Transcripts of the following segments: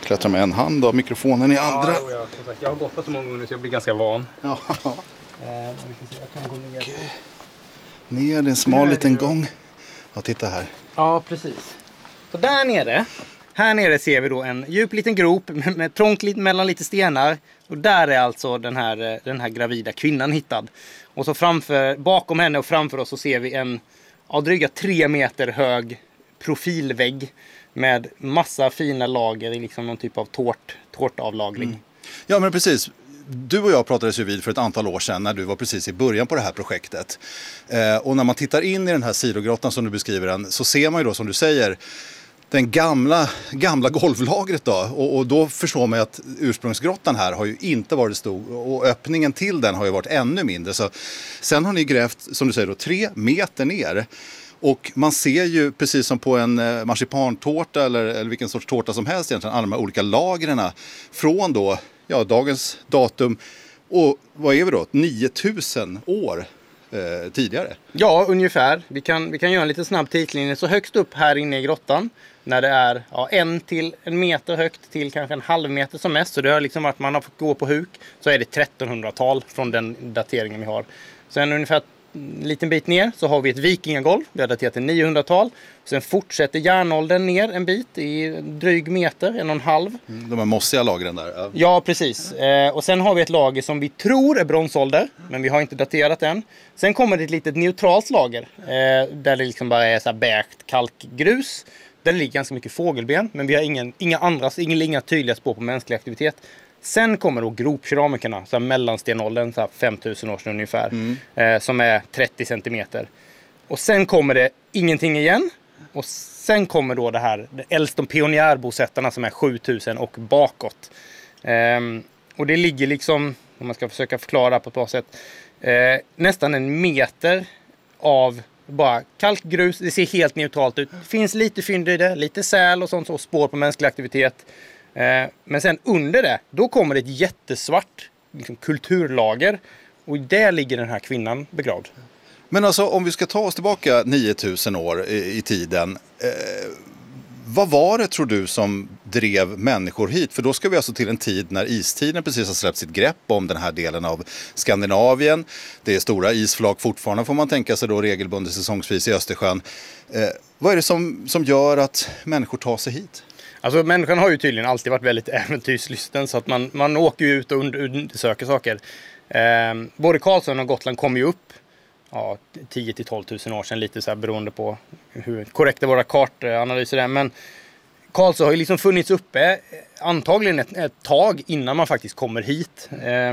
Klättrar med en hand och mikrofonen i andra. Ja, jag har gått på så många gånger så jag blir ganska van. Ja. Vi kan se, jag kan gå ner. Ner, det är en smal liten gång. Ja, titta här. Ja, precis. Så där nere, här nere ser vi då en djup liten grop med trångt mellan lite stenar. Och där är alltså den här gravida kvinnan hittad. Och så bakom henne och framför oss så ser vi en dryga 3 meter hög profilvägg med massa fina lager i liksom någon typ av tårtavlagring. Mm. Ja, men precis. Du och jag pratades ju vid för ett antal år sedan när du var precis i början på det här projektet. Och när man tittar in i den här sidogrottan som du beskriver den så ser man ju då som du säger den gamla golvlagret då. Och då förstår man ju att ursprungsgrottan här har ju inte varit stor och öppningen till den har ju varit ännu mindre. Så sen har ni grävt, som du säger då, 3 meter ner. Och man ser ju precis som på en marsipantårta eller vilken sorts tårta som helst egentligen, alla de här olika lagren från då, dagens datum och vad är vi då? 9000 år tidigare. Ja, ungefär. Vi kan göra en lite snabb tidslinje. Så högst upp här inne i grottan, när det är 1 till 1 meter högt till kanske en halv meter som mest, så det har liksom varit man har fått gå på huk, så är det 1300-tal från den dateringen vi har. Sen ungefär en liten bit ner så har vi ett vikingagolv. Vi har daterat till 900-tal. Sen fortsätter järnåldern ner en bit i dryg meter, 1,5. De här mossiga lagren där. Ja, precis. Och sen har vi ett lager som vi tror är bronsålder, men vi har inte daterat än. Sen kommer det ett litet neutralt lager där det liksom bara är så här bäkt kalkgrus. Där det ligger ganska mycket fågelben, men vi har inga tydliga spår på mänsklig aktivitet. Sen kommer då gropkeramikerna, så här mellanstenåldern, så här 5000 år sedan ungefär, som är 30 centimeter. Och sen kommer det ingenting igen. Och sen kommer då det äldsta pionjärbosättarna som är 7000 och bakåt. Och det ligger liksom, om man ska försöka förklara på ett bra sätt, nästan 1 meter av bara kalkgrus. Det ser helt neutralt ut. Det finns lite fynd i det, lite säl och sånt, så spår på mänsklig aktivitet. Men sen under det, då kommer det ett jättesvart liksom, kulturlager. Och där ligger den här kvinnan begravd. Men alltså om vi ska ta oss tillbaka 9000 år i tiden. Vad var det tror du som drev människor hit? För då ska vi alltså till en tid när istiden precis har släppt sitt grepp om den här delen av Skandinavien. Det är stora isflak fortfarande får man tänka sig då regelbundet säsongsvis i Östersjön. Vad är det som gör att människor tar sig hit? Alltså människan har ju tydligen alltid varit väldigt äventyrslysten, så att man åker ju ut och undersöker saker. Både Karlsson och Gotland kom ju upp 10 till 12 000 år sedan, lite så här beroende på hur korrekta våra kartanalyser är. Men Karlsson har ju liksom funnits uppe antagligen ett tag innan man faktiskt kommer hit.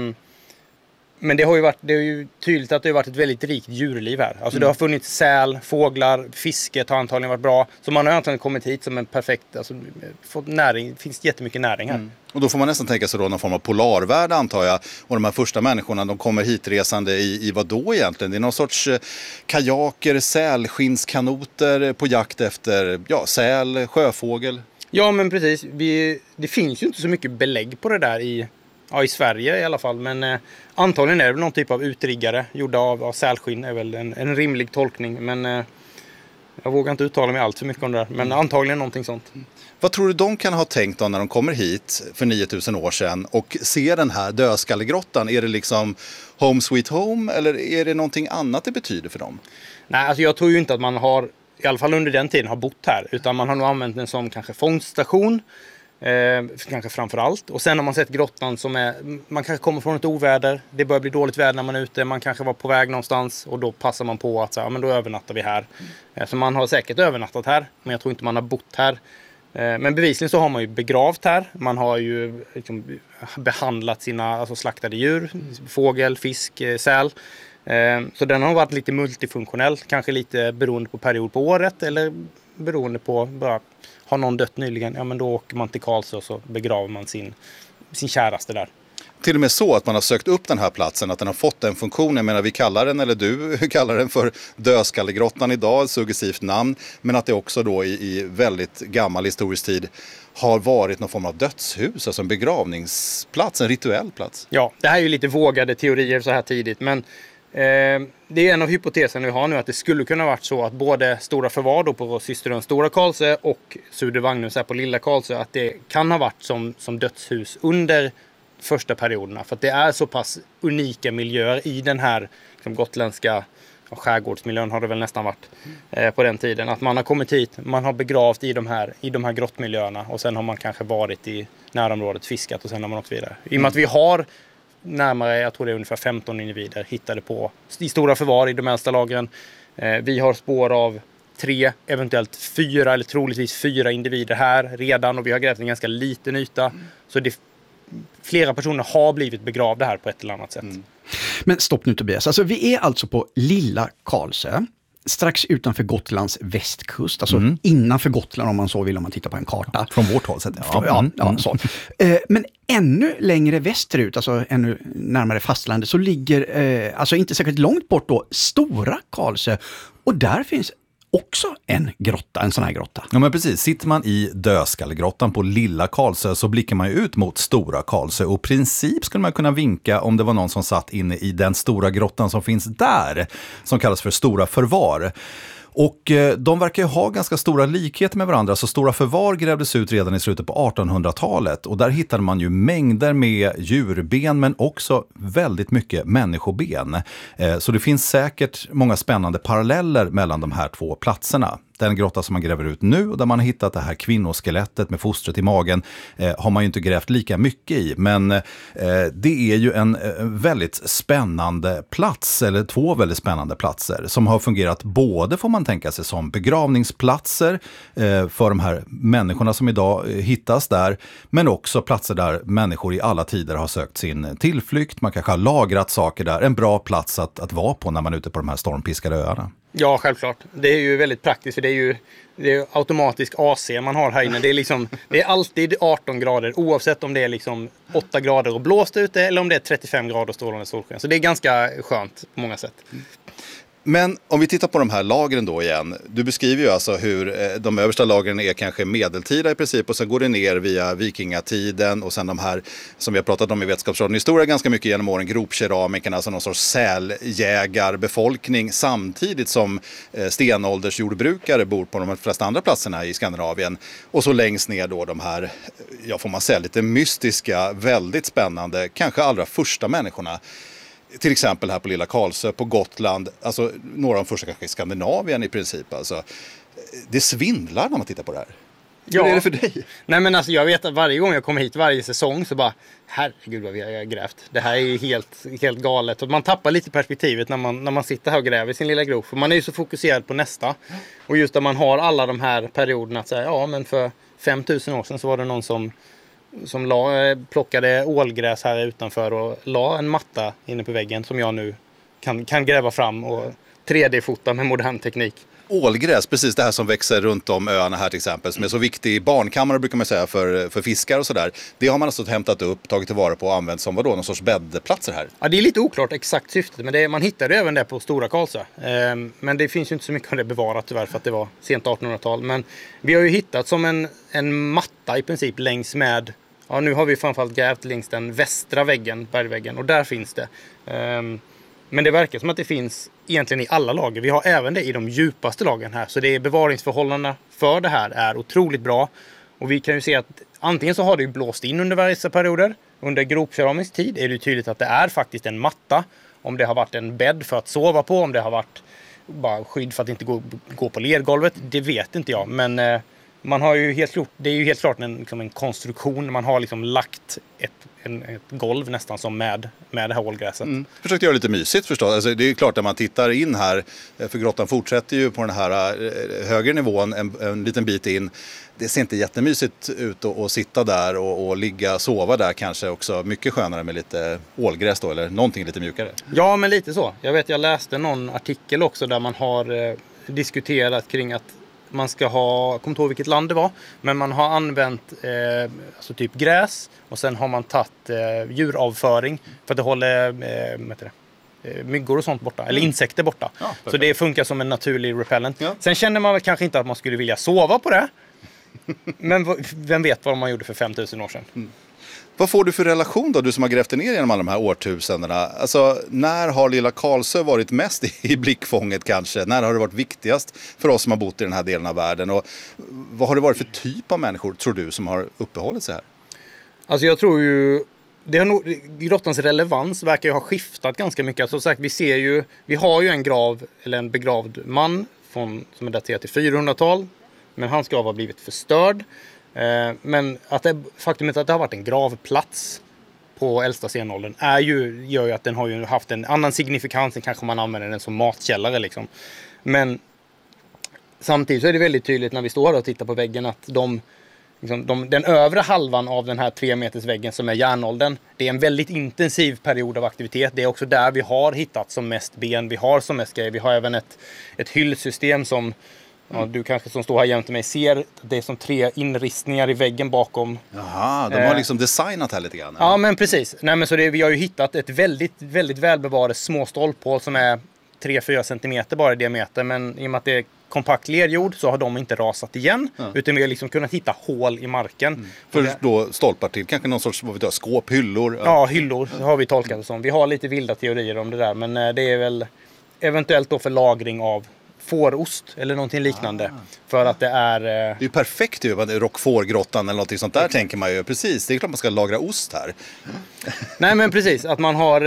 Men det är ju tydligt att det har varit ett väldigt rikt djurliv här. Alltså det har funnits säl, fåglar, fisket har antagligen varit bra. Så man har antagligen kommit hit som en perfekt, alltså fått näring, det finns jättemycket näring här. Och då får man nästan tänka sig då någon form av polarvärld antar jag. Och de här första människorna, de kommer hitresande i vad då egentligen? Det är någon sorts kajaker, sälskinnskanoter på jakt efter säl, sjöfågel. Ja men precis, det finns ju inte så mycket belägg på det där i Sverige i alla fall, men antagligen är det väl någon typ av utriggare gjorda av sälskinn är väl en rimlig tolkning, men jag vågar inte uttala mig allt för mycket om det där, men antagligen någonting sånt. Vad tror du de kan ha tänkt då när de kommer hit för 9000 år sedan och ser den här dödskallegrottan? Är det liksom home sweet home eller är det någonting annat det betyder för dem? Nej, alltså jag tror ju inte att man har, i alla fall under den tiden, har bott här, utan man har nog använt den som kanske fångststation. Kanske framför allt. Och sen har man sett grottan som man kanske kommer från ett oväder, det börjar bli dåligt väder när man är ute, man kanske var på väg någonstans och då passar man på att men då övernattar vi här. Så man har säkert övernattat här, men jag tror inte man har bott här. Men bevisligen så har man ju begravt här, man har ju liksom behandlat sina slaktade djur, fågel, fisk, säl. Så den har varit lite multifunktionell, kanske lite beroende på period på året eller beroende på bara har någon dött nyligen, men då åker man till Karlsö och så begraver man sin käraste där. Till och med så att man har sökt upp den här platsen, att den har fått den funktionen. Jag menar, vi kallar den, eller du kallar den för Dödskallegrottan idag, ett suggestivt namn. Men att det också då i väldigt gammal historisk tid har varit någon form av dödshus, alltså en begravningsplats, en rituell plats. Ja, det här är ju lite vågade teorier så här tidigt, men Det är en av hypoteserna vi har nu, att det skulle kunna varit så att både Stora Förvar då på Systerön Stora Karlsö och Södervagnus här på Lilla Karlsö, att det kan ha varit som dödshus under första perioderna. För att det är så pass unika miljöer i den här liksom, gotländska skärgårdsmiljön har det väl nästan varit på den tiden. Att man har kommit hit, man har begravt i de här grottmiljöerna och sen har man kanske varit i närområdet, fiskat och sen har man åkt vidare. I och med att vi har närmare, jag tror det är ungefär 15 individer hittade i Stora Förvar i de äldsta lagren. Vi har spår av 3, eventuellt 4 eller troligtvis 4 individer här redan, och vi har grävt en ganska liten yta. Så flera personer har blivit begravda här på ett eller annat sätt. Men stopp nu Tobias, alltså vi är alltså på Lilla Karlsö, strax utanför Gotlands västkust, alltså innanför Gotland om man så vill, om man tittar på en karta. Från vårt håll sett. Så. Men ännu längre västerut, alltså ännu närmare fastlandet, så ligger, alltså inte säkert långt bort då, Stora Karlsö. Och där finns också en sån här grotta. Ja men precis, sitter man i Dödskallegrottan på Lilla Karlsö så blickar man ju ut mot Stora Karlsö, och i princip skulle man kunna vinka om det var någon som satt inne i den stora grottan som finns där, som kallas för Stora Förvar. Och de verkar ju ha ganska stora likheter med varandra, så Stora Förvar grävdes ut redan i slutet på 1800-talet, och där hittade man ju mängder med djurben men också väldigt mycket människoben. Så det finns säkert många spännande paralleller mellan de här två platserna. Den grotta som man gräver ut nu, och där man har hittat det här kvinnoskelettet med fostret i magen, har man ju inte grävt lika mycket i. Men det är ju en väldigt spännande plats, eller 2 väldigt spännande platser, som har fungerat både, får man tänka sig, som begravningsplatser för de här människorna som idag hittas där, men också platser där människor i alla tider har sökt sin tillflykt. Man kanske har lagrat saker där. En bra plats att vara på när man är ute på de här stormpiskade öarna. Ja, självklart. Det är ju väldigt praktiskt, för det är automatisk AC man har här inne. Det är alltid 18 grader, oavsett om det är liksom 8 grader och blåst ute eller om det är 35 grader och strålande solsken. Så det är ganska skönt på många sätt. Men om vi tittar på de här lagren då igen. Du beskriver ju alltså hur de översta lagren är kanske medeltida i princip, och sen går det ner via vikingatiden, och sen de här som vi har pratat om i Vetenskapsradion historia ganska mycket genom åren, gropkeramikerna, alltså någon sorts säljägarbefolkning, samtidigt som stenåldersjordbrukare bor på de flesta andra platserna i Skandinavien. Och så längst ner då de här, får man säga, lite mystiska, väldigt spännande, kanske allra första människorna. Till exempel här på Lilla Karlsö på Gotland, alltså några av de första kanske i Skandinavien i princip. Alltså, det svindlar när man tittar på det här. Ja. Hur är det för dig? Nej, men alltså, jag vet att varje gång jag kommer hit, varje säsong, så bara, herregud vad vi har grävt. Det här är helt galet. Och man tappar lite perspektivet när man sitter här och gräver i sin lilla grop. För man är ju så fokuserad på nästa. Och just när man har alla de här perioderna att säga, men för 5000 år sedan så var det någon som plockade ålgräs här utanför och la en matta inne på väggen som jag nu kan gräva fram och 3D-fota med modern teknik. Ålgräs, precis det här som växer runt om öarna här till exempel, som är så viktig i barnkammare brukar man säga för fiskar och sådär. Det har man alltså hämtat upp, tagit tillvara på och använt som någon sorts bäddplatser här. Ja, det är lite oklart exakt syftet, men man hittade även det på Stora Karlsö. Men det finns ju inte så mycket av det bevarat tyvärr, för att det var sent 1800-tal. Men vi har ju hittat som en matta i princip längs med, nu har vi framförallt grävt längs den västra väggen, bergväggen, och där finns det. Men det verkar som att det finns egentligen i alla lager. Vi har även det i de djupaste lagren här. Så det är bevaringsförhållandena för det här är otroligt bra. Och vi kan ju se att antingen så har det ju blåst in under vissa perioder. Under gropkeramisk tid är det tydligt att det är faktiskt en matta. Om det har varit en bädd för att sova på, om det har varit bara skydd för att inte gå på ledgolvet, det vet inte jag. Men man har ju det är ju helt klart en konstruktion. Man har liksom lagt ett golv nästan som med det här ålgräset. Försökte göra lite mysigt förstås. Alltså, det är ju klart att man tittar in här, för grottan fortsätter ju på den här högre nivån en liten bit in. Det ser inte jättemysigt ut att sitta där och ligga och sova där, kanske också mycket skönare med lite ålgräs då, eller någonting lite mjukare. Ja, men lite så. Jag läste någon artikel också där man har diskuterat kring att man ska ha, jag kommer inte ihåg vilket land det var, men man har använt alltså typ gräs, och sen har man tagit djuravföring för att det håller myggor och sånt borta, eller insekter borta. Ja, så det funkar som en naturlig repellent. Ja. Sen känner man väl kanske inte att man skulle vilja sova på det. Men vem vet vad man gjorde för 5000 år sedan? Vad får du för relation då, du som har grävt ner genom alla de här årtusendena? Alltså, när har Lilla Karlsö varit mest i blickfånget kanske? När har det varit viktigast för oss som har bott i den här delen av världen? Och vad har det varit för typ av människor, tror du, som har uppehållit sig här? Alltså jag tror ju... grottans relevans verkar ju ha skiftat ganska mycket. Alltså, sagt, vi har ju en grav, eller en begravd man som är daterad till 400-tal. Men hans grav har blivit förstörd. Men faktumet att det har varit en gravplats på äldsta stenåldern gör ju att den har ju haft en annan signifikans än kanske man använder den som matkällare liksom. Men samtidigt så är det väldigt tydligt när vi står här och tittar på väggen att den övre halvan av den här 3 meters väggen som är järnåldern, det är en väldigt intensiv period av aktivitet. Det är också där vi har hittat som mest ben, vi har som mest grejer. Vi har även ett hyllsystem som du kanske som står här jämte mig ser, det är som 3 inristningar i väggen bakom. Jaha, de har liksom designat här lite grann. Ja, men precis. Nej, men så vi har ju hittat ett väldigt, väldigt välbevarat små stolphål som är 3-4 centimeter bara i diameter. Men i och med att det är kompakt lerjord så har de inte rasat igen. Utan vi har liksom kunnat hitta hål i marken. För då stolpar till kanske någon sorts skåp, hyllor? Ja, hyllor har vi tolkat det som. Vi har lite vilda teorier om det där. Men det är väl eventuellt då för lagring av fårost eller någonting liknande. För att det är... Det är ju perfekt ju, Roquefort-grottan eller någonting sånt där tänker man ju. Precis, det är klart man ska lagra ost här. Nej men precis, att man har...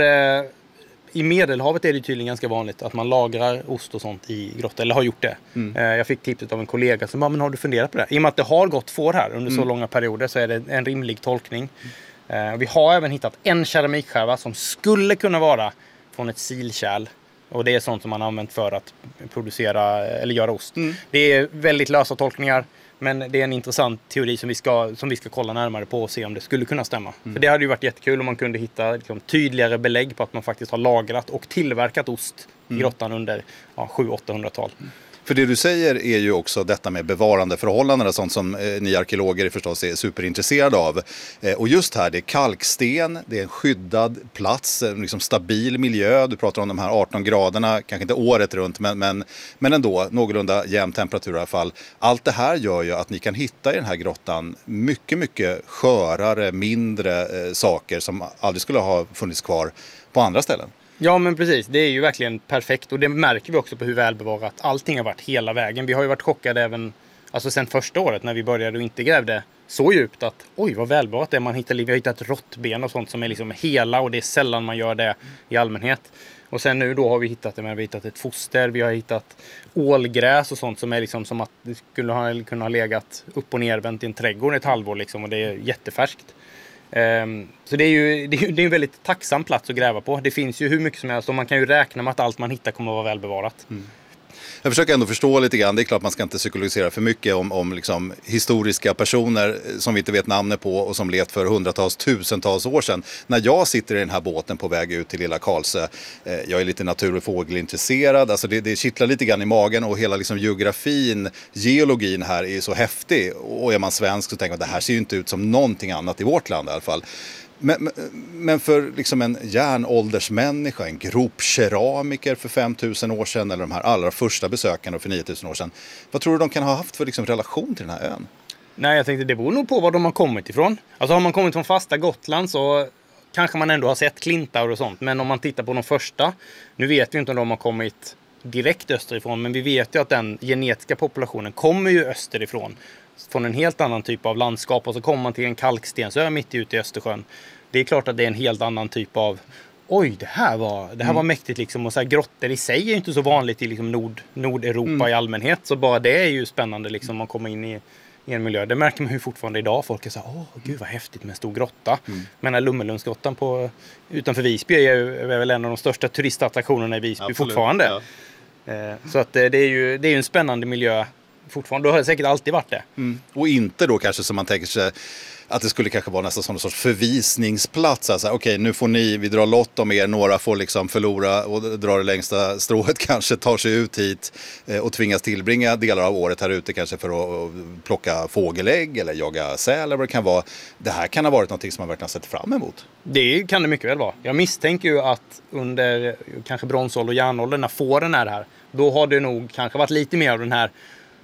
I Medelhavet är det tydligen ganska vanligt att man lagrar ost och sånt i grottor, eller har gjort det. Jag fick tipset av en kollega som bara, men har du funderat på det? I och med att det har gått får här under så långa perioder så är det en rimlig tolkning. Vi har även hittat en keramikskärva som skulle kunna vara från ett silkärl. Och det är sånt som man har använt för att producera eller göra ost. Det är väldigt lösa tolkningar. Men det är en intressant teori som vi ska kolla närmare på och se om det skulle kunna stämma. För det hade ju varit jättekul om man kunde hitta liksom, tydligare belägg på att man faktiskt har lagrat och tillverkat ost i grottan under 700-800-tal. För det du säger är ju också detta med bevarande förhållanden, sånt som ni arkeologer förstås är superintresserade av. Och just här, det är kalksten, det är en skyddad plats, en liksom stabil miljö. Du pratar om de här 18 graderna, kanske inte året runt, men ändå någorlunda jämn temperatur i alla fall. Allt det här gör ju att ni kan hitta i den här grottan mycket, mycket skörare, mindre saker som aldrig skulle ha funnits kvar på andra ställen. Ja men precis, det är ju verkligen perfekt och det märker vi också på hur välbevarat allting har varit hela vägen. Vi har ju varit chockade även sen första året när vi började och inte grävde så djupt att oj vad välbevarat det är. Vi har hittat råttben och sånt som är liksom hela och det är sällan man gör det i allmänhet. Och sen nu då har vi hittat ett foster, vi har hittat ålgräs och sånt som är liksom som att det skulle kunna ha legat upp och nervänt i en trädgård ett halvår liksom och det är jättefärskt. Så det är en väldigt tacksam plats att gräva på. Det finns ju hur mycket som helst och man kan ju räkna med att allt man hittar kommer att vara välbevarat. Jag försöker ändå förstå lite grann. Det är klart man ska inte psykologisera för mycket om liksom historiska personer som vi inte vet namnet på och som levt för hundratals, tusentals år sedan. När jag sitter i den här båten på väg ut till Lilla Karlsö, jag är lite natur- och fågelintresserad. Alltså det kittlar lite grann i magen och hela liksom geografin, geologin här är så häftig. Och är man svensk så tänker man att det här ser ju inte ut som någonting annat i vårt land i alla fall. Men för liksom en järnåldersmänniska, en gropkeramiker för 5000 år sedan eller de här allra första besökarna för 9000 år sedan. Vad tror du de kan ha haft för liksom relation till den här ön? Nej, jag tänkte det beror nog på var de har kommit ifrån. Alltså har man kommit från fasta Gotland så kanske man ändå har sett klintar och sånt. Men om man tittar på de första, nu vet vi inte om de har kommit direkt österifrån. Men vi vet ju att den genetiska populationen kommer ju österifrån. Från en helt annan typ av landskap och så kommer man till en kalkstensö mitt ute i Östersjön. Det är klart att det är en helt annan typ av det här var mäktigt liksom. Och så här, grottor i sig är inte så vanligt i liksom Nordeuropa i allmänhet. Så bara det är ju spännande liksom man kommer in i en miljö. Det märker man ju fortfarande idag. Folk är så här, gud vad häftigt med en stor grotta. Men den här Lummelundsgrottan utanför Visby är väl en av de största turistattraktionerna i Visby. Absolut, fortfarande. Ja. Så att det är ju en spännande miljö fortfarande. Då har det säkert alltid varit det. Och inte då kanske som man tänker sig att det skulle kanske vara nästan som en sorts förvisningsplats. Alltså, okej, nu får vi drar lott om er. Några får liksom förlora och dra det längsta strået kanske, tar sig ut hit och tvingas tillbringa delar av året här ute kanske för att plocka fågelägg eller jaga säl eller vad det kan vara. Det här kan ha varit något som man verkligen sett fram emot. Det kan det mycket väl vara. Jag misstänker ju att under kanske bronsålder och järnålder när fåren är här, då har det nog kanske varit lite mer av den här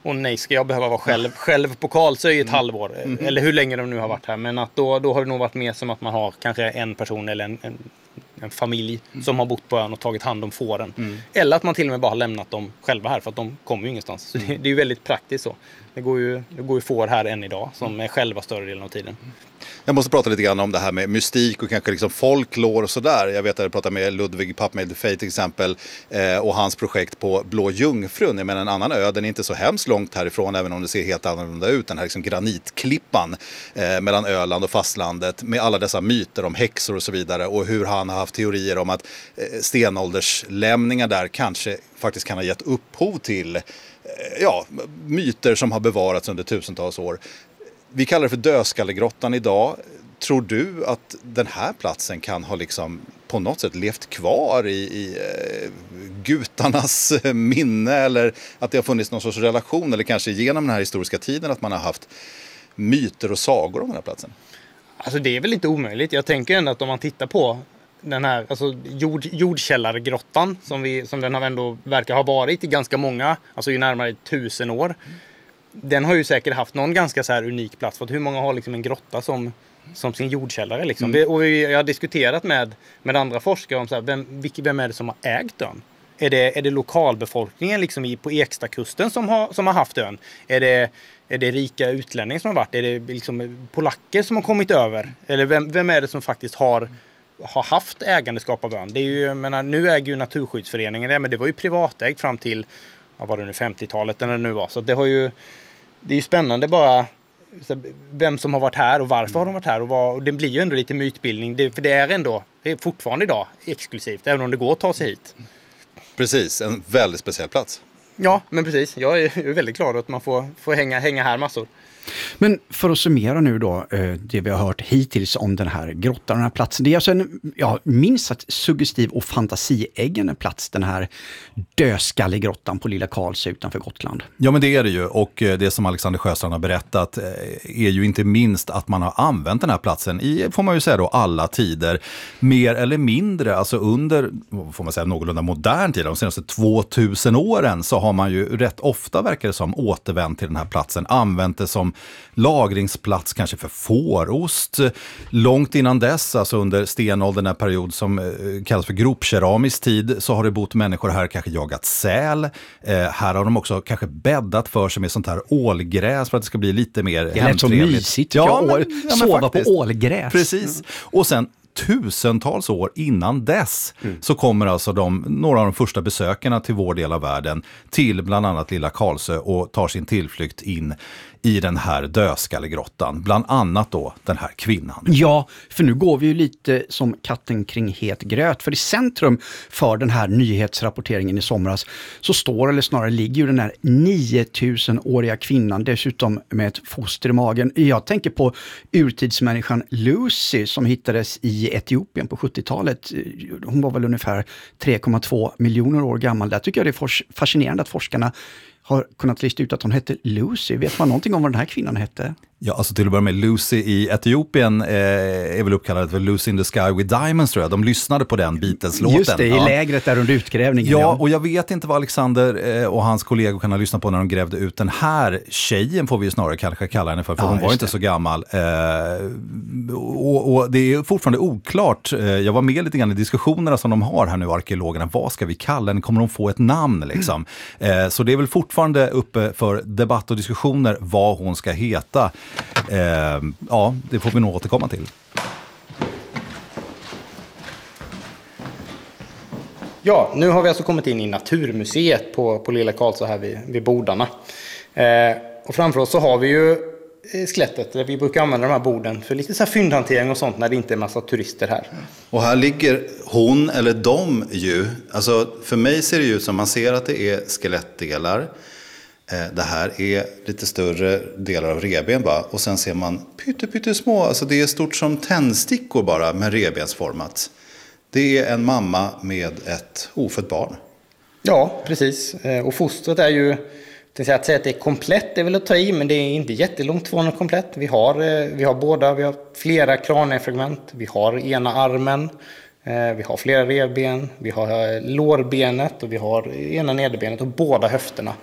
och nej, ska jag behöva vara själv på Karlsö i ett halvår, eller hur länge de nu har varit här, men att då har det nog varit mer som att man har kanske en person eller en familj som har bott på ön och tagit hand om fåren. Eller att man till och med bara har lämnat dem själva här, för att de kommer ju ingenstans. Så det är ju väldigt praktiskt så. Det går ju får här än idag som är själva större delen av tiden. Jag måste prata lite grann om det här med mystik och kanske liksom folklore och sådär. Jag vet att jag pratade med Ludvig Pappmade Fate till exempel och hans projekt på Blå Jungfrun. Jag menar en annan ö, den är inte så hemskt långt härifrån även om det ser helt annorlunda ut. Den här liksom granitklippan mellan Öland och fastlandet med alla dessa myter om häxor och så vidare och hur han har haft teorier om att stenålderslämningar där kanske faktiskt kan ha gett upphov till myter som har bevarats under tusentals år. Vi kallar det för Dödskallegrottan idag. Tror du att den här platsen kan ha liksom på något sätt levt kvar i gutarnas minne eller att det har funnits någon sorts relation eller kanske genom den här historiska tiden att man har haft myter och sagor om den här platsen? Alltså det är väl inte omöjligt. Jag tänker ändå att om man tittar på den här jordkällargrottan som den har ändå verkar ha varit i ganska många, alltså i närmare 1000 år. Den har ju säkert haft någon ganska så här unik plats. För att hur många har liksom en grotta som sin jordkällare liksom. Och jag har diskuterat med andra forskare om så här, vem är det som har ägt ön? Är det lokalbefolkningen liksom på Ekstakusten som har haft ön? Är det rika utlänningar som har varit? Är det liksom polacker som har kommit över? Eller vem är det som faktiskt har haft ägandeskap av ön? Det är ju, jag menar, nu äger ju Naturskyddsföreningen det, men det var ju privatägt fram till var det nu 50-talet eller nu var. Så det är ju spännande bara vem som har varit här och varför har de varit här och det blir ju ändå lite mytbildning för det är fortfarande idag exklusivt även om det går att ta sig hit. Precis, en väldigt speciell plats. Ja, men precis. Jag är väldigt glad att man får hänga här massor. Men för att summera nu då det vi har hört hittills om den här grottan, den här platsen. Det är alltså minst sagt suggestiv och fantasieggande plats, den här Dödskallegrottan på Lilla Karlsö utanför Gotland. Ja, men det är det ju, och det som Alexander Sjöstrand har berättat är ju inte minst att man har använt den här platsen i, får man ju säga då, alla tider, mer eller mindre, alltså under, får man säga, någorlunda modern tid, de senaste 2000 åren så har man ju rätt ofta, verkar det som, återvänt till den här platsen, använt det som lagringsplats kanske för fårost. Långt innan dess, alltså under stenåldern, den period som kallas för gropkeramisk tid, så har det bott människor här, kanske jagat säl. Här har de också kanske bäddat för sig med sånt här ålgräs för att det ska bli lite mer hemtrevligt. Det är så mysigt. Sova på ålgräs. Precis. Och sen tusentals år innan dess så kommer alltså några av de första besökarna till vår del av världen till bland annat Lilla Karlsö och tar sin tillflykt in i den här Dödskallegrottan. Bland annat då den här kvinnan. Ja, för nu går vi ju lite som katten kring het gröt. För i centrum för den här nyhetsrapporteringen i somras så står, eller snarare ligger ju den här 9000-åriga kvinnan dessutom med ett foster i magen. Jag tänker på urtidsmänniskan Lucy som hittades i Etiopien på 70-talet. Hon var väl ungefär 3,2 miljoner år gammal. Där tycker jag det är fascinerande att forskarna har kunnat lista ut att hon hette Lucy. Vet man någonting om vad den här kvinnan hette? Ja, alltså till att börja med, Lucy i Etiopien är väl uppkallad för Lucy in the Sky with Diamonds, tror jag. De lyssnade på den Beatles-låten. Just det, i lägret där under utgrävningen. Ja, och jag vet inte vad Alexander och hans kollegor kan ha lyssnat på när de grävde ut den här tjejen, får vi ju snarare kanske kalla henne för hon var inte så gammal. Och det är fortfarande oklart. Jag var med lite grann i diskussionerna som de har här nu, arkeologerna. Vad ska vi kalla henne? Kommer de få ett namn liksom? Så det är väl fortfarande uppe för debatt och diskussioner vad hon ska heta. Ja, det får vi nog återkomma till. Ja, nu har vi alltså kommit in i Naturmuseet på Lilla Karlsö här vid Bodarna. Och framför oss så har vi ju skelettet där vi brukar använda de här borden för lite så här fyndhantering och sånt när det inte är massa turister här. Och här ligger hon eller de ju. Alltså för mig ser det ut som man ser att det är skelettdelar. Det här är lite större delar av reben bara. Och sen ser man pyttesmå. Alltså det är stort som tändstickor bara med rebensformat. Det är en mamma med ett ofött barn. Ja, precis. Och fostret är ju, att säga att det är komplett är väl att ta i, men det är inte jättelångt från komplett. Vi har flera kraniefragment, vi har ena armen, vi har flera revben, vi har lårbenet och vi har ena nederbenet och båda höfterna.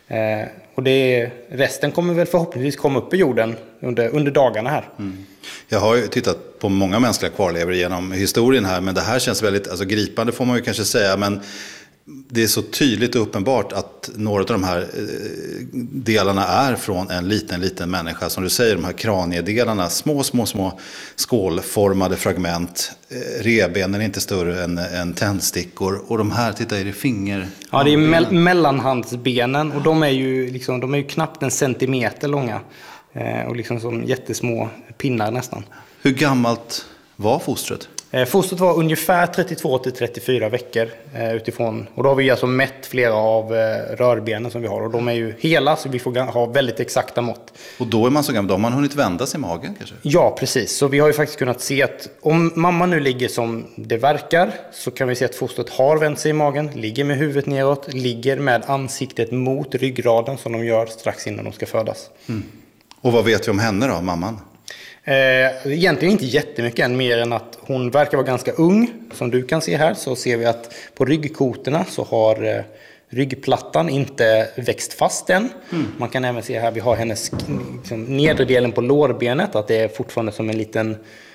Och resten kommer väl förhoppningsvis komma upp i jorden under dagarna här. Jag har ju tittat på många mänskliga kvarlevor genom historien här, men det här känns väldigt gripande får man ju kanske säga, men det är så tydligt och uppenbart att några av de här delarna är från en liten människa. Som du säger, de här kraniedelarna, små skålformade fragment. Revbenen är inte större än tändstickor. Och de här, titta, är det finger? Ja, det är mellanhandsbenen och de är ju knappt en centimeter långa. Och liksom som jättesmå pinnar nästan. Hur gammalt var fostret? Fostret var ungefär 32-34 veckor utifrån. Och då har vi alltså mätt flera av rörbenen som vi har. Och de är ju hela, så vi får ha väldigt exakta mått. Och då är man så gammal, då har man hunnit vända sig i magen kanske? Ja, precis. Så vi har ju faktiskt kunnat se att om mamma nu ligger som det verkar, så kan vi se att fostret har vänt sig i magen, ligger med huvudet neråt, ligger med ansiktet mot ryggraden som de gör strax innan de ska födas. Och vad vet vi om henne då, mamman? Egentligen inte jättemycket än, mer än att hon verkar vara ganska ung. Som du kan se här så ser vi att på ryggkotorna så har ryggplattan inte växt fast än. Man kan även se här, vi har hennes nedre delen på lårbenet, att det är fortfarande som en liten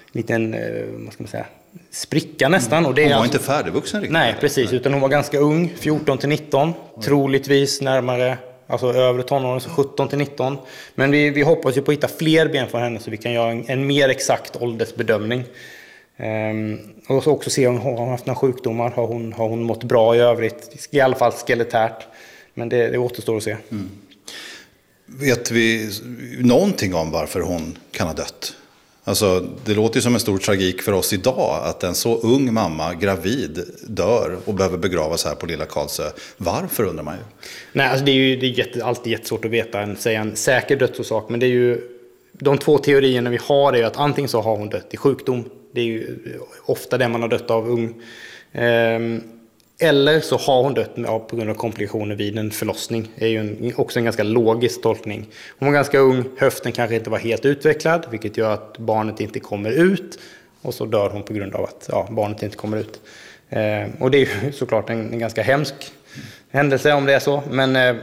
vad ska man säga, spricka nästan. Och det Hon är var alltså inte färdigvuxen riktigt. Nej, precis, utan hon var ganska ung, 14-19, troligtvis närmare, alltså övre tonåren, så 17-19. Men vi hoppas ju på att hitta fler ben från henne så vi kan göra en mer exakt åldersbedömning. Och så också se om hon har haft några sjukdomar. Har hon mått bra i övrigt? I alla fall skeletärt. Men det återstår att se. Vet vi någonting om varför hon kan ha dött? Alltså, det låter ju som en stor tragik för oss idag att en så ung mamma, gravid, dör och behöver begravas här på Lilla Karlsö. Varför, undrar man ju? Nej, alltså det är alltid jättesvårt att veta, säga en säker dödsorsak. Men det är ju, de två teorierna vi har är ju att antingen så har hon dött i sjukdom. Det är ju ofta det man har dött av ung. Eller så har hon dött på grund av komplikationer vid en förlossning. Det är ju också en ganska logisk tolkning. Hon var ganska ung, höften kanske inte var helt utvecklad, vilket gör att barnet inte kommer ut. Och så dör hon på grund av att barnet inte kommer ut. Och det är ju såklart en ganska hemsk händelse om det är så. Men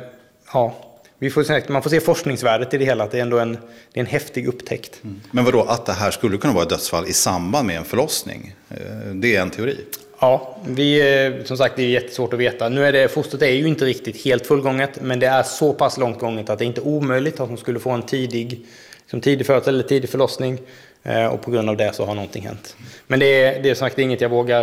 man får se forskningsvärdet i det hela, att det är ändå det är en häftig upptäckt. Men vadå, att det här skulle kunna vara ett dödsfall i samband med en förlossning? Det är en teori. Ja, som sagt, det är jättesvårt att veta. Fostret är ju inte riktigt helt fullgånget, men det är så pass långt gånget att det inte är omöjligt att hon skulle få en tidig födsel eller tidig förlossning. Och på grund av det så har någonting hänt. Men det är som sagt inget jag vågar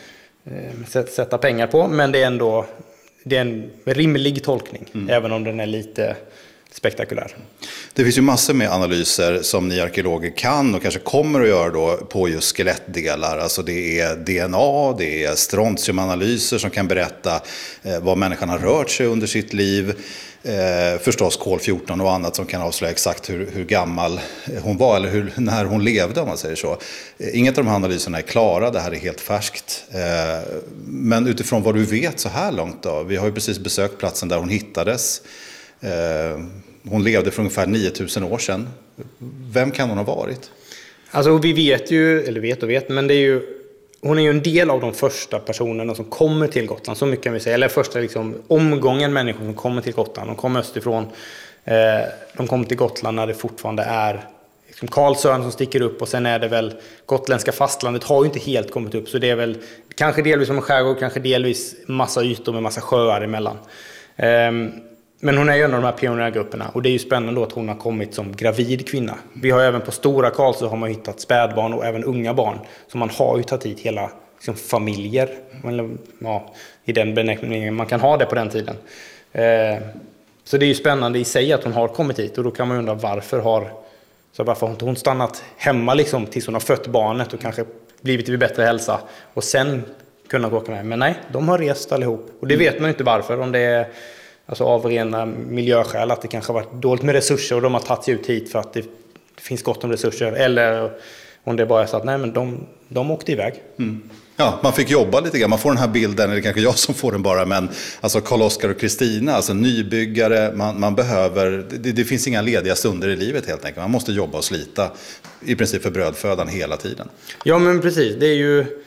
sätta pengar på, men det är en rimlig tolkning, även om den är lite spektakulär. Det finns ju massor med analyser som ni arkeologer kan och kanske kommer att göra då på just skelettdelar. Alltså det är DNA, det är strontiumanalyser som kan berätta vad människan har rört sig under sitt liv. Förstås kol-14 och annat som kan avslöja exakt hur gammal hon var eller när hon levde, om man säger så. Inget av de här analyserna är klara, det här är helt färskt. Men utifrån vad du vet så här långt då, vi har ju precis besökt platsen där hon hittades. Hon levde för ungefär 9000 år sedan. Vem kan hon ha varit? Alltså vi vet ju, eller vet, men det är ju, hon är ju en del av de första personerna som kommer till Gotland, så mycket kan vi säga. Eller första omgången människor som kommer till Gotland. De kom österifrån. De kom till Gotland när det fortfarande är Karlsön som sticker upp, och sen är det väl gotländska fastlandet har ju inte helt kommit upp, så det är väl kanske delvis som en skärgård, kanske delvis massa ytor med massa sjöar emellan. Men hon är ju en av de här pionjärgrupperna, och det är ju spännande då att hon har kommit som gravid kvinna. Vi har även på Stora Karlsö har man hittat spädbarn och även unga barn, så man har ju tagit hit hela familjer, i den benämningen man kan ha det på den tiden. Så det är ju spännande i sig att hon har kommit hit, och då kan man undra varför har inte hon stannat hemma tills hon har fött barnet och kanske blivit vid bättre hälsa och sen kunnat åka med. Men nej, de har rest allihop, och det vet man inte varför, om det är av rena miljöskäl, att det kanske har varit dåligt med resurser och de har tagit sig ut hit för att det finns gott om resurser, eller om det bara är så att nej, men de åkte iväg. Ja, man fick jobba lite grann. Man får den här bilden, eller kanske jag som får den bara, men Karl-Oskar och Kristina, nybyggare, man behöver, det finns inga lediga stunder i livet helt enkelt. Man måste jobba och slita i princip för brödfödan hela tiden. Ja, men precis. Det är ju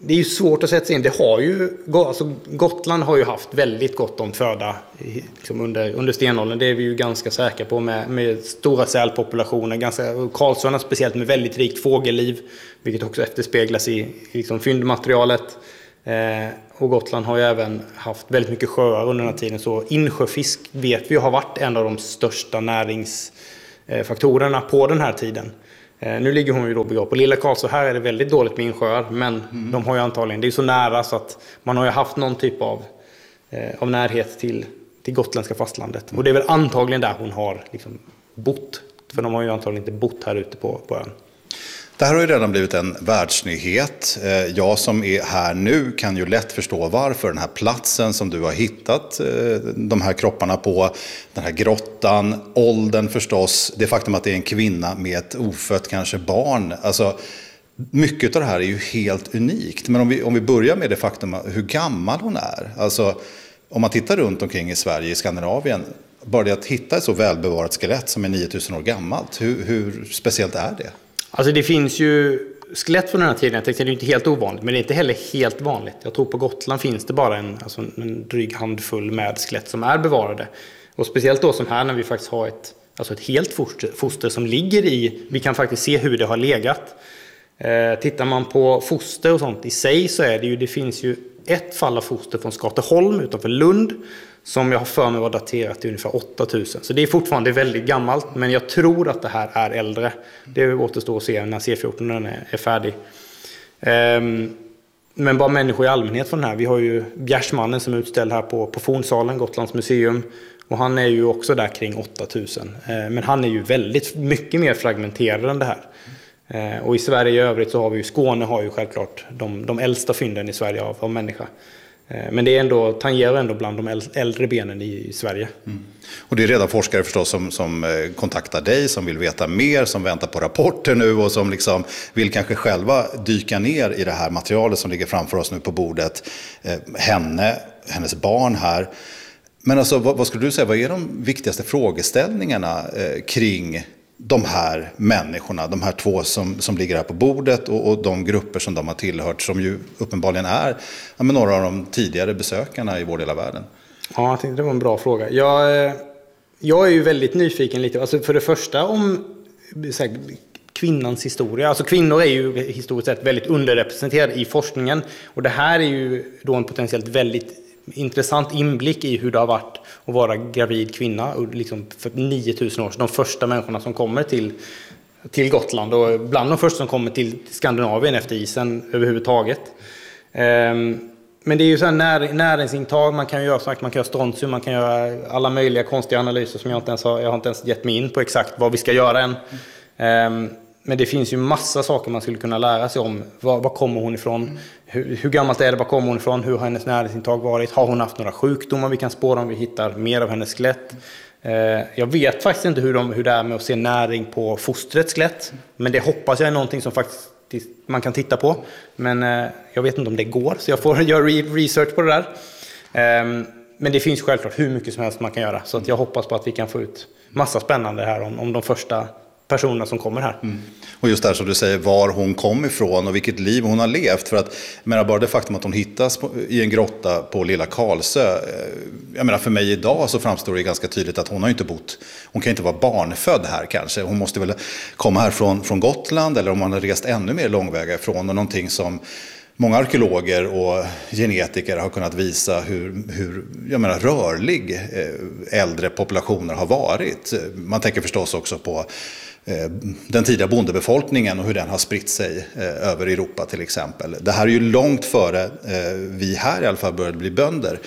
det är ju svårt att sätta sig in. Det har ju, alltså Gotland har ju haft väldigt gott om föda liksom under stenåldern. Det är vi ju ganska säkra på med stora sälpopulationer. Karlsöarna speciellt med väldigt rikt fågelliv, vilket också efterspeglas i liksom fyndmaterialet. Och Gotland har ju även haft väldigt mycket sjöar under den här tiden. Så insjöfisk vet vi har varit en av de största näringsfaktorerna på den här tiden. Nu ligger hon ju då begravd på Lilla Karlsö. Här är det väldigt dåligt med insjöar, men de har ju antagligen, det är så nära så att man har ju haft någon typ av närhet till gotländska fastlandet. Och det är väl antagligen där hon har liksom bott, för de har ju antagligen inte bott här ute på ön. Det här har ju redan blivit en världsnyhet. Jag som är här nu kan ju lätt förstå varför den här platsen som du har hittat de här kropparna på, den här grottan, åldern förstås, det faktum att det är en kvinna med ett ofött kanske barn. Alltså, mycket av det här är ju helt unikt. Men om vi börjar med det faktum hur gammal hon är. Alltså, om man tittar runt omkring i Sverige, i Skandinavien, bara det att hitta ett så välbevarat skelett som är 9000 år gammalt, hur speciellt är det? Alltså det finns ju skelett från den här tiden, jag tänkte det är inte helt ovanligt, men det är inte heller helt vanligt. Jag tror på Gotland finns det bara en dryg handfull med skelett som är bevarade. Och speciellt då som här när vi faktiskt har ett helt foster som ligger i, vi kan faktiskt se hur det har legat. Tittar man på foster och sånt i sig så är det finns ju ett fall av foster från Skateholm utanför Lund som jag har för mig var daterat till ungefär 8000. Så det är fortfarande väldigt gammalt, men jag tror att det här är äldre. Det återstår att se när C14 är färdig. Men bara människor i allmänhet från den här. Vi har ju Bjärsmannen som är utställd här på Fornsalen, Gotlands museum. Och han är ju också där kring 8000. Men han är ju väldigt mycket mer fragmenterad än det här. Och i Sverige i övrigt så har vi ju, Skåne har ju självklart de äldsta fynden i Sverige av människa. Men det är tangerar ändå bland de äldre benen i Sverige. Och det är redan forskare förstås som kontaktar dig, som vill veta mer, som väntar på rapporter nu och som liksom vill kanske själva dyka ner i det här materialet som ligger framför oss nu på bordet. Hennes barn här. Men alltså, vad skulle du säga, vad är de viktigaste frågeställningarna kring de här människorna, de här två som ligger här på bordet och de grupper som de har tillhört, som ju uppenbarligen är några av de tidigare besökarna i vår del av världen? Ja, jag tänkte det var en bra fråga. Jag är ju väldigt nyfiken lite, alltså för det första om kvinnans historia. Alltså kvinnor är ju historiskt sett väldigt underrepresenterade i forskningen, och det här är ju då en potentiellt väldigt intressant inblick i hur det har varit att vara gravid kvinna liksom för 9000 år sedan. De första människorna som kommer till Gotland och bland de första som kommer till Skandinavien efter isen överhuvudtaget. Men det är ju så här näringsintag, man kan göra strontium, man kan göra alla möjliga konstiga analyser som jag har inte ens gett mig in på exakt vad vi ska göra än. Men det finns ju massa saker man skulle kunna lära sig om. Var kommer hon ifrån? Hur gammalt är det? Var kommer hon ifrån? Hur har hennes näringsintag varit? Har hon haft några sjukdomar vi kan spåra om vi hittar mer av hennes skelett? Jag vet faktiskt inte hur det är med att se näring på fostrets skelett. Men det hoppas jag är någonting som faktiskt man kan titta på. Men jag vet inte om det går, så jag får göra research på det där. Men det finns självklart hur mycket som helst man kan göra. Så att jag hoppas på att vi kan få ut massa spännande här om de första personerna som kommer här. Och just där som du säger, var hon kom ifrån och vilket liv hon har levt. För att, bara det faktum att hon hittas i en grotta på Lilla Karlsö, för mig idag så framstår det ganska tydligt att hon har inte bott, hon kan inte vara barnfödd här kanske. Hon måste väl komma här från Gotland, eller om hon har rest ännu mer långväga ifrån, och någonting som många arkeologer och genetiker har kunnat visa hur rörlig äldre populationer har varit. Man tänker förstås också på den tidiga bondebefolkningen och hur den har spritt sig över Europa till exempel. Det här är ju långt före vi här i alla fall började bli bönder.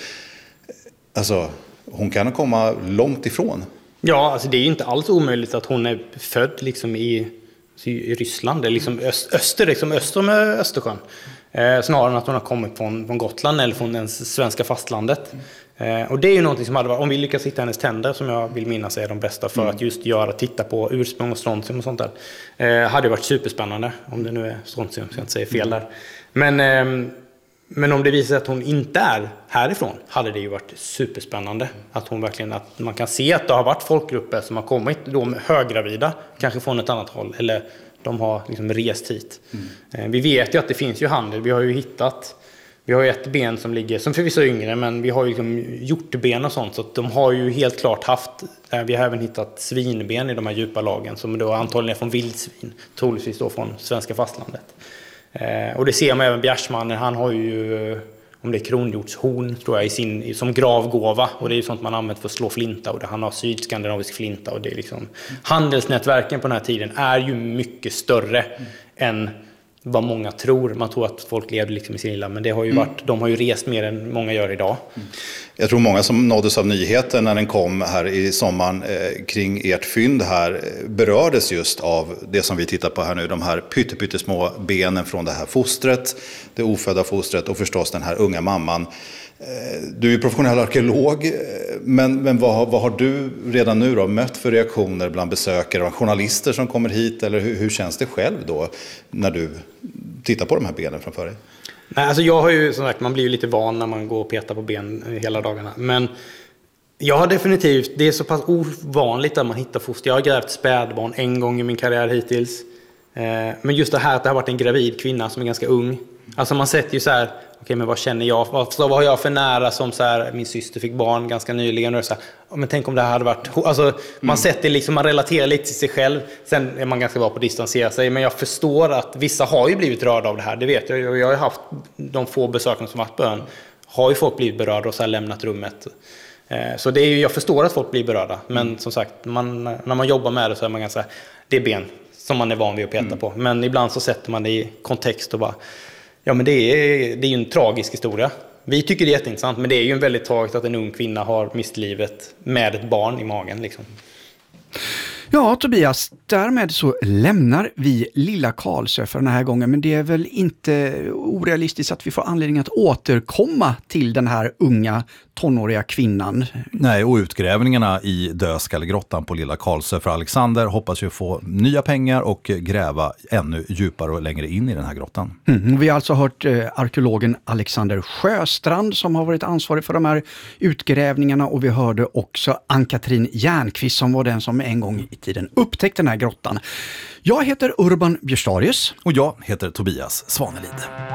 Alltså, hon kan komma långt ifrån. Ja, alltså det är ju inte alls omöjligt att hon är född liksom i Ryssland, eller liksom öster om Östersjön. Snarare än att hon har kommit från Gotland eller från den svenska fastlandet. Och det är ju någonting som hade varit, om vi lyckas hitta hennes tänder, som jag vill minnas är de bästa för att just titta på ursprung och strontium och sånt där, hade varit superspännande, om det nu är strontium, så jag inte säger fel där. Men om det visar sig att hon inte är härifrån, hade det ju varit superspännande. Att man kan se att det har varit folkgrupper som har kommit då med höggravida, kanske från ett annat håll, eller de har liksom rest hit. Vi vet ju att det finns ju handel. Vi har ju ett ben som ligger, som förvisso är yngre, men vi har ju liksom hjortben och sånt, så att de har ju helt klart haft, vi har även hittat svinben i de här djupa lagen som då antagligen är från vildsvin, troligtvis då från svenska fastlandet. Och det ser man även Bjärsmannen, han har ju, om det är kronhjortshorn tror jag, som gravgåva, och det är ju sånt man använder för att slå flinta, och han har sydskandinavisk flinta, och det är liksom, handelsnätverken på den här tiden är ju mycket större än vad många tror. Man tror att folk levde liksom i sin lilla, men det har ju varit, de har ju rest mer än många gör idag. Jag tror många som nåddes av nyheten när den kom här i sommaren kring ert fynd här berördes just av det som vi tittar på här nu. De här pyttesmå benen från det här fostret, det ofödda fostret, och förstås den här unga mamman. Du är ju professionell arkeolog, men vad har du redan nu då mött för reaktioner bland besökare och journalister som kommer hit? Eller hur känns det själv då när du tittar på de här benen framför dig? Nej, alltså jag har ju, som sagt, man blir ju lite van när man går och petar på ben hela dagarna. Men jag har definitivt, det är så pass ovanligt att man hittar foster. Jag har grävt spädbarn en gång i min karriär hittills. Men just det här att det har varit en gravid kvinna som är ganska ung. Alltså man sätter ju så här, okej, men vad känner jag? Vad har jag för nära, som så här, min syster fick barn ganska nyligen, och så här, men tänk om det här hade varit, alltså man sätter liksom, man relaterar lite till sig själv. Sen är man ganska bra på att distansera sig, men jag förstår att vissa har ju blivit rörda av det här, det vet jag. Jag har haft de få besökarna som varit på ön, har ju folk blivit berörda och så här lämnat rummet. Så det är ju, jag förstår att folk blir berörda, men som sagt, när man jobbar med det så är man ganska, det är ben som man är van vid att peta på, men ibland så sätter man det i kontext och bara, ja, men det är ju en tragisk historia. Vi tycker det är jätteintressant, men det är ju en väldigt tragiskt att en ung kvinna har mist livet med ett barn i magen liksom. Ja, Tobias, därmed så lämnar vi Lilla Karlsö för den här gången, men det är väl inte orealistiskt att vi får anledning att återkomma till den här unga tonåriga kvinnan. Nej, och utgrävningarna i Dödskallegrottan på Lilla Karlsö för Alexander hoppas ju få nya pengar och gräva ännu djupare och längre in i den här grottan. Vi har alltså hört arkeologen Alexander Sjöstrand som har varit ansvarig för de här utgrävningarna, och vi hörde också Ann-Katrin Järnqvist som var den som en gång i tiden upptäckte den här grottan. Jag heter Urban Björstarius. Och jag heter Tobias Svanelid.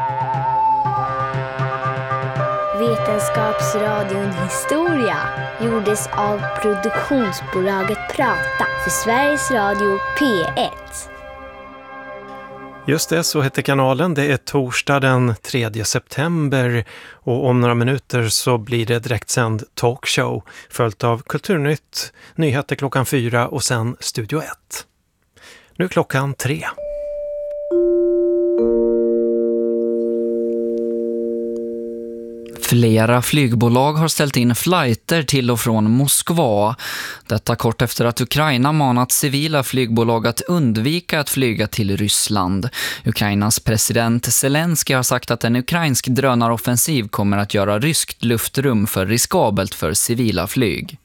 Vetenskapsradion Historia gjordes av produktionsbolaget Prata för Sveriges Radio P1. Just det, så heter kanalen. Det är torsdag den 3 september och om några minuter så blir det direktsänd talkshow följt av Kulturnytt, nyheter klockan 4 och sen Studio 1. Nu klockan 3. Flera flygbolag har ställt in flighter till och från Moskva. Detta kort efter att Ukraina manat civila flygbolag att undvika att flyga till Ryssland. Ukrainas president Zelensky har sagt att en ukrainsk drönaroffensiv kommer att göra ryskt luftrum för riskabelt för civila flyg.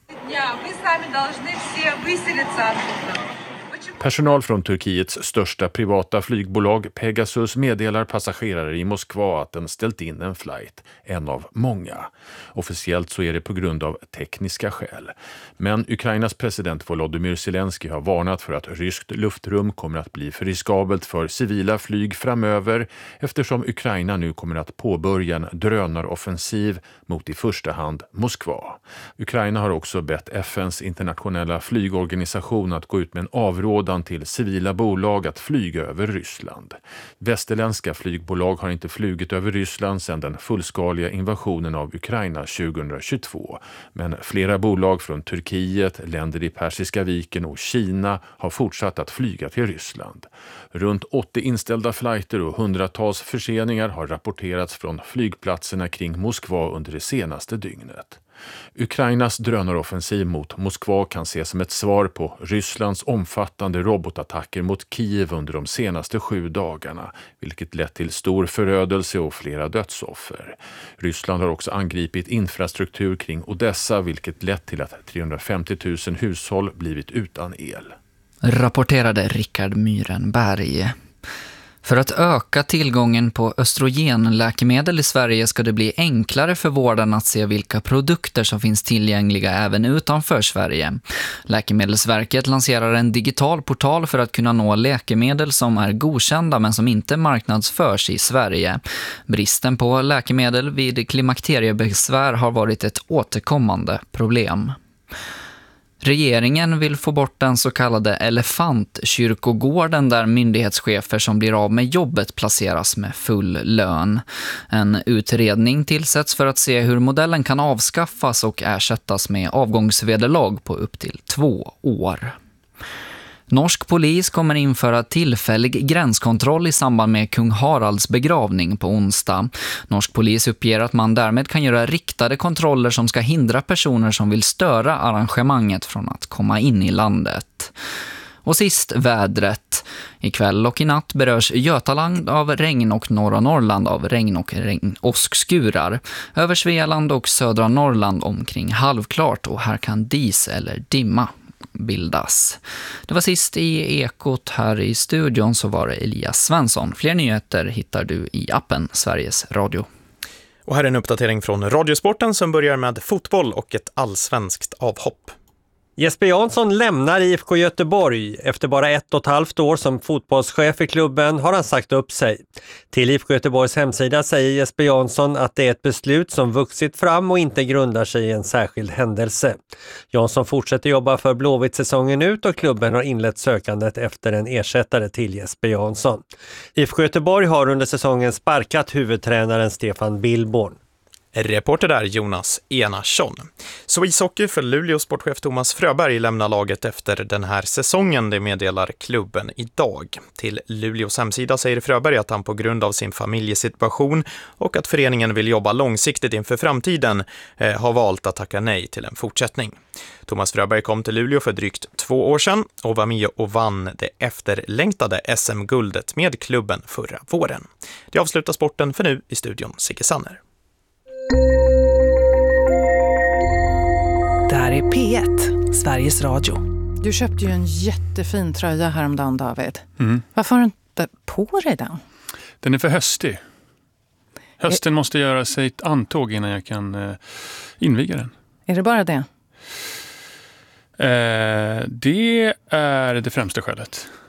Personal från Turkiets största privata flygbolag Pegasus meddelar passagerare i Moskva att den ställt in en flight, en av många. Officiellt så är det på grund av tekniska skäl. Men Ukrainas president Volodymyr Zelensky har varnat för att ryskt luftrum kommer att bli för riskabelt för civila flyg framöver, eftersom Ukraina nu kommer att påbörja en drönaroffensiv mot i första hand Moskva. Ukraina har också bett FNs internationella flygorganisation att gå ut med en avrådan till civila bolag att flyga över Ryssland. Västerländska flygbolag har inte flugit över Ryssland sedan den fullskaliga invasionen av Ukraina 2022. Men flera bolag från Turkiet, länder i Persiska viken och Kina har fortsatt att flyga till Ryssland. Runt 80 inställda flighter och hundratals förseningar har rapporterats från flygplatserna kring Moskva under det senaste dygnet. Ukrainas drönaroffensiv mot Moskva kan ses som ett svar på Rysslands omfattande robotattacker mot Kiev under de senaste 7 dagarna, vilket lett till stor förödelse och flera dödsoffer. Ryssland har också angripit infrastruktur kring Odessa, vilket lett till att 350 000 hushåll blivit utan el. Rapporterade Rickard Myrenberg. För att öka tillgången på östrogenläkemedel i Sverige ska det bli enklare för vården att se vilka produkter som finns tillgängliga även utanför Sverige. Läkemedelsverket lanserar en digital portal för att kunna nå läkemedel som är godkända men som inte marknadsförs i Sverige. Bristen på läkemedel vid klimakteriebesvär har varit ett återkommande problem. Regeringen vill få bort den så kallade elefantkyrkogården där myndighetschefer som blir av med jobbet placeras med full lön. En utredning tillsätts för att se hur modellen kan avskaffas och ersättas med avgångsvederlag på upp till 2 år. Norsk polis kommer införa tillfällig gränskontroll i samband med kung Haralds begravning på onsdag. Norsk polis uppger att man därmed kan göra riktade kontroller som ska hindra personer som vill störa arrangemanget från att komma in i landet. Och sist vädret. Ikväll och i natt berörs Götaland av regn och norra Norrland av regn och åskskurar. Över Svealand och södra Norrland omkring halvklart och här kan dis eller dimma bildas. Det var sist i Ekot. Här i studion så var det Elias Svensson. Fler nyheter hittar du i appen Sveriges Radio. Och här är en uppdatering från Radiosporten som börjar med fotboll och ett allsvenskt avhopp. Jesper Jansson lämnar IFK Göteborg. Efter bara 1,5 år som fotbollschef i klubben har han sagt upp sig. Till IFK Göteborgs hemsida säger Jesper Jansson att det är ett beslut som vuxit fram och inte grundar sig i en särskild händelse. Jansson fortsätter jobba för Blåvitt säsongen ut och klubben har inlett sökandet efter en ersättare till Jesper Jansson. IFK Göteborg har under säsongen sparkat huvudtränaren Stefan Billborn. Reporter där Jonas Enarsson. Så ishockey för Luleå sportchef Thomas Fröberg lämnar laget efter den här säsongen, det meddelar klubben idag. Till Luleås hemsida säger Fröberg att han på grund av sin familjesituation och att föreningen vill jobba långsiktigt inför framtiden har valt att tacka nej till en fortsättning. Thomas Fröberg kom till Luleå för drygt 2 år sedan och var med och vann det efterlängtade SM-guldet med klubben förra våren. Det avslutar sporten för nu. I studion Sigge Sanner. Där är P1, Sveriges Radio. Du köpte ju en jättefin tröja häromdagen, David. Varför har du inte på dig den? Den är för höstig. Hösten måste göra sig ett antåg innan jag kan inviga den. Är det bara det? Det är det främsta skälet.